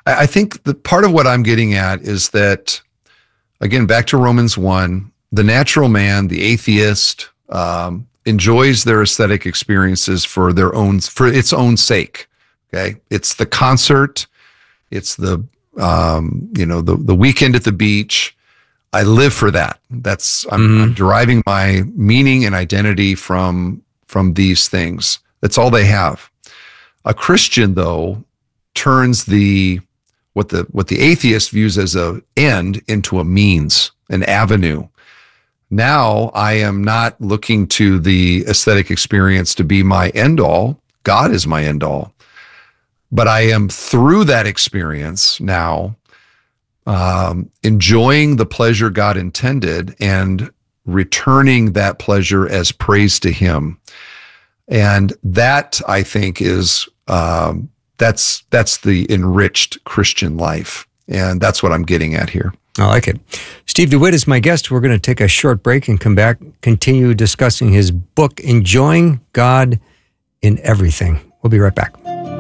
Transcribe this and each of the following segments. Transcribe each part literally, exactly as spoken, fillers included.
I, I think the part of what I'm getting at is that, again, back to Romans one, the natural man, the atheist, um, enjoys their aesthetic experiences for their own, for its own sake. Okay. It's the concert. It's the, um, you know, the, the weekend at the beach. I live for that. That's, I'm, mm-hmm. I'm deriving my meaning and identity from, from these things. That's all they have. A Christian, though, turns the, what the, what the atheist views as a end into a means, an avenue. Now I am not looking to the aesthetic experience to be my end all. God is my end all. But I am, through that experience now, um, enjoying the pleasure God intended and returning that pleasure as praise to Him. And that, I think, is um, that's that's the enriched Christian life. And that's what I'm getting at here. I like it. Steve DeWitt is my guest. We're going to take a short break and come back, continue discussing his book, Enjoying God in Everything. We'll be right back.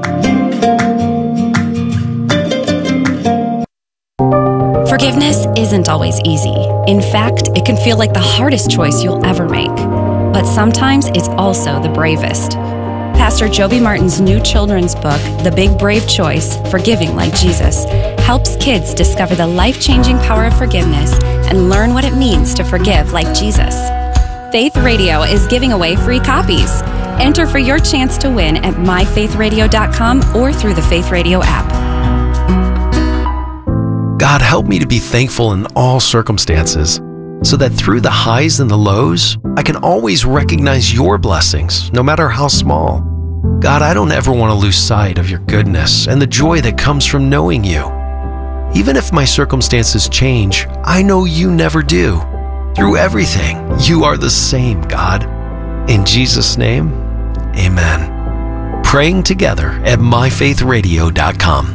Forgiveness isn't always easy. In fact, it can feel like the hardest choice you'll ever make. But sometimes it's also the bravest. Pastor Joby Martin's new children's book, The Big Brave Choice, Forgiving Like Jesus, helps kids discover the life-changing power of forgiveness and learn what it means to forgive like Jesus. Faith Radio is giving away free copies. Enter for your chance to win at my faith radio dot com or through the Faith Radio app. God, help me to be thankful in all circumstances, so that through the highs and the lows, I can always recognize your blessings, no matter how small. God, I don't ever want to lose sight of your goodness and the joy that comes from knowing you. Even if my circumstances change, I know you never do. Through everything, you are the same, God. In Jesus' name, amen. Praying together at my faith radio dot com.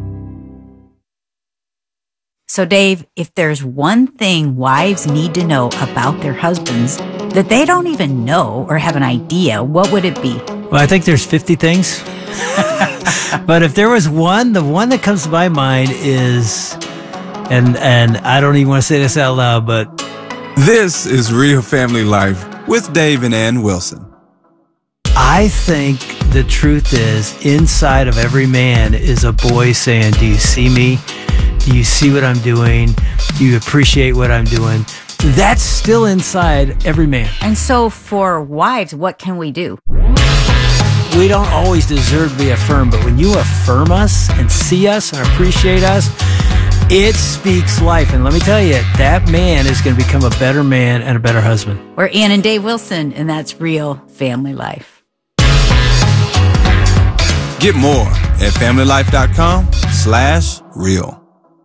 So, Dave, if there's one thing wives need to know about their husbands that they don't even know or have an idea, what would it be? Well, I think there's fifty things. But if there was one, the one that comes to my mind is, and and I don't even want to say this out loud, but this is Real Family Life with Dave and Ann Wilson. I think the truth is, inside of every man is a boy saying, do you see me? Do you see what I'm doing? Do you appreciate what I'm doing? That's still inside every man. And so for wives, what can we do? We don't always deserve to be affirmed, but when you affirm us and see us and appreciate us, it speaks life. And let me tell you, that man is going to become a better man and a better husband. We're Ann and Dave Wilson, and that's Real Family Life. Get more at family life dot com slash real.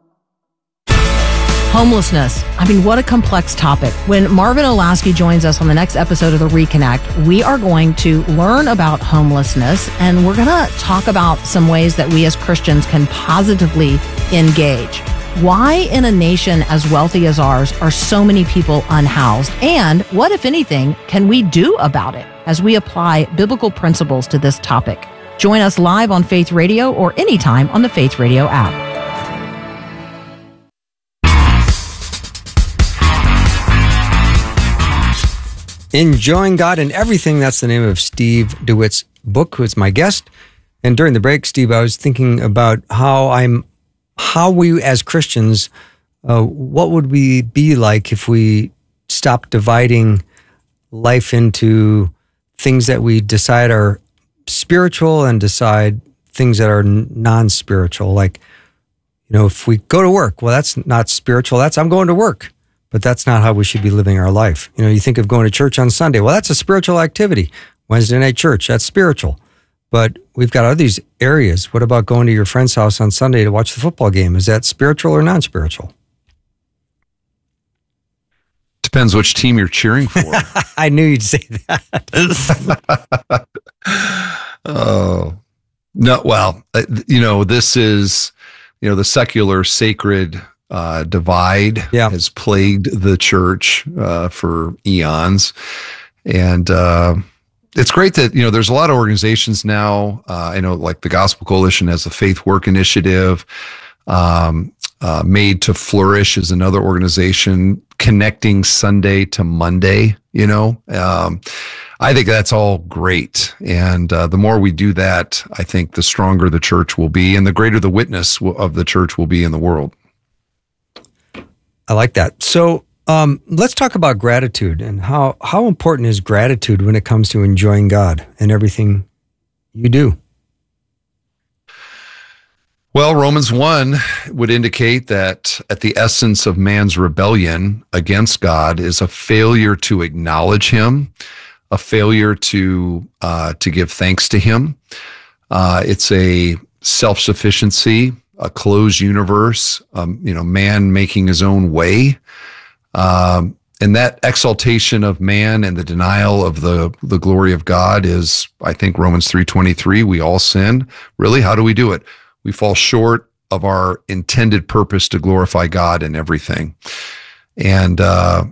Homelessness. I mean, what a complex topic. When Marvin Olasky joins us on the next episode of The Reconnect, we are going to learn about homelessness, and we're going to talk about some ways that we as Christians can positively engage. Why in a nation as wealthy as ours are so many people unhoused? And what, if anything, can we do about it as we apply biblical principles to this topic? Join us live on Faith Radio or anytime on the Faith Radio app. Enjoying God in Everything. That's the name of Steve DeWitt's book, who is my guest. And during the break, Steve, I was thinking about how I'm, how we as Christians, uh, what would we be like if we stopped dividing life into things that we decide are spiritual and decide things that are non-spiritual? Like, you know, if we go to work, well, that's not spiritual. That's, I'm going to work. But that's not how we should be living our life. You know, you think of going to church on Sunday. Well, that's a spiritual activity. Wednesday night church, that's spiritual. But we've got all these areas. What about going to your friend's house on Sunday to watch the football game? Is that spiritual or non-spiritual? Depends which team you're cheering for. I knew you'd say that. Oh, no. Well, you know, this is, you know, the secular sacred Uh, divide yeah. has plagued the church uh, for eons. And uh, it's great that, you know, there's a lot of organizations now, uh, I know like the Gospel Coalition has the Faith Work Initiative. Um, uh, Made to Flourish is another organization, connecting Sunday to Monday, you know. Um, I think that's all great. And uh, the more we do that, I think the stronger the church will be and the greater the witness w- of the church will be in the world. I like that. So um, let's talk about gratitude and how, how important is gratitude when it comes to enjoying God and everything you do? Well, Romans one would indicate that at the essence of man's rebellion against God is a failure to acknowledge him, a failure to uh, to give thanks to him. Uh, it's a self-sufficiency, a closed universe, um, you know, man making his own way. Um, and that exaltation of man and the denial of the, the glory of God is, I think, Romans three twenty-three, we all sin. Really, how do we do it? We fall short of our intended purpose to glorify God in everything. And uh,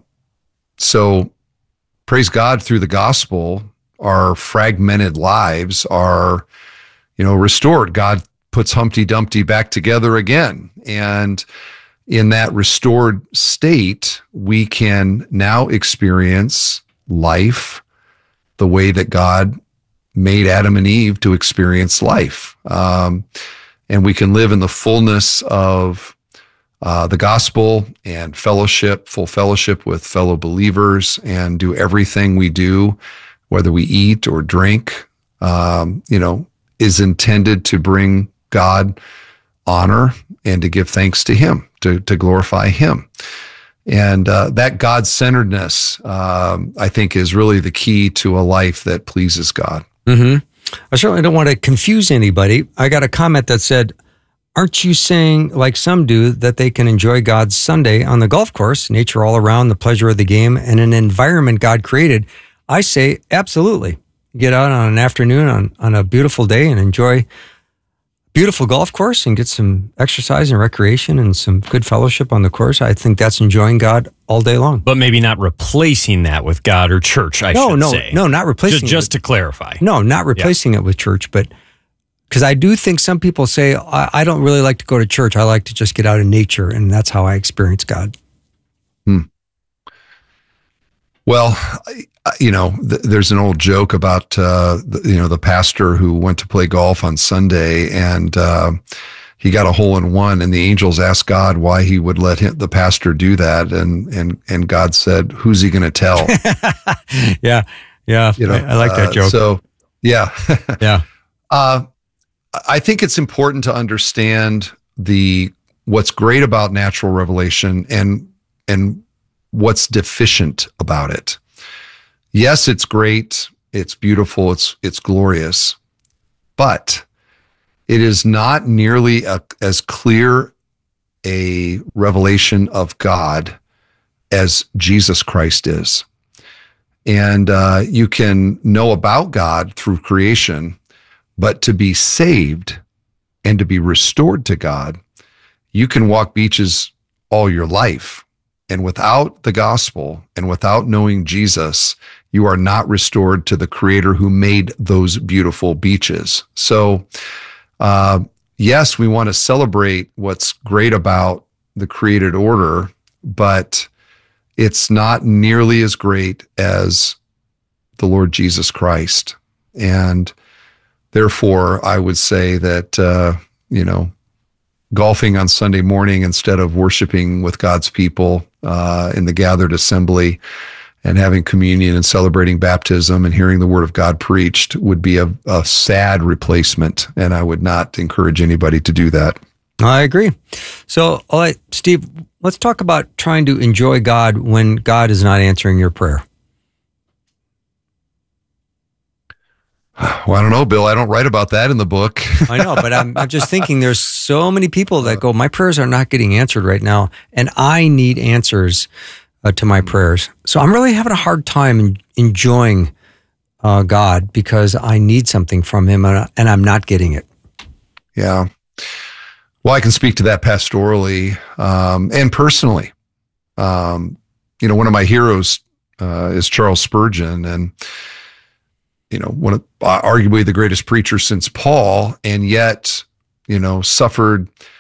so, praise God, through the gospel, our fragmented lives are, you know, restored. God puts Humpty Dumpty back together again. And in that restored state, we can now experience life the way that God made Adam and Eve to experience life. Um, and we can live in the fullness of uh, the gospel and fellowship, full fellowship with fellow believers, and do everything we do, whether we eat or drink, um, you know, is intended to bring God honor and to give thanks to him, to, to glorify him. And uh, that God-centeredness, um, I think, is really the key to a life that pleases God. Mm-hmm. I certainly don't want to confuse anybody. I got a comment that said, aren't you saying, like some do, that they can enjoy God's Sunday on the golf course, nature all around, the pleasure of the game, and an environment God created? I say, absolutely. Get out on an afternoon on, on a beautiful day and enjoy beautiful golf course and get some exercise and recreation and some good fellowship on the course. I think that's enjoying God all day long. But maybe not replacing that with God or church, I no, should no, say. No, not replacing just, it. Just to clarify. No, not replacing yeah. it with church, but because I do think some people say, I, I don't really like to go to church. I like to just get out in nature, and that's how I experience God. Hmm. Well, you know, th- there's an old joke about, uh, the, you know, the pastor who went to play golf on Sunday, and uh, he got a hole in one, and the angels asked God why he would let him, the pastor do that. And, and, and God said, who's he going to tell? yeah. Yeah. You know, I, I like that joke. Uh, so yeah. yeah. Uh, I think it's important to understand the, what's great about natural revelation and, and what's deficient about it. Yes, it's great. It's beautiful. It's, it's glorious, but it is not nearly a, as clear a revelation of God as Jesus Christ is. And uh, you can know about God through creation, but to be saved and to be restored to God, you can walk beaches all your life. And without the gospel and without knowing Jesus, you are not restored to the Creator who made those beautiful beaches. So, uh, yes, we want to celebrate what's great about the created order, but it's not nearly as great as the Lord Jesus Christ. And therefore, I would say that, uh, you know, golfing on Sunday morning instead of worshiping with God's people uh, in the gathered assembly and having communion and celebrating baptism and hearing the word of God preached would be a, a sad replacement. And I would not encourage anybody to do that. I agree. So, all right, Steve, let's talk about trying to enjoy God when God is not answering your prayer. Well, I don't know, Bill. I don't write about that in the book. I know, but I'm, I'm just thinking there's so many people that go, my prayers are not getting answered right now, and I need answers uh, to my prayers. So I'm really having a hard time in, enjoying uh, God because I need something from him, and, and I'm not getting it. Yeah. Well, I can speak to that pastorally um, and personally. Um, you know, one of my heroes uh, is Charles Spurgeon, and you know, one of uh, arguably the greatest preacher since Paul, and yet, you know, suffered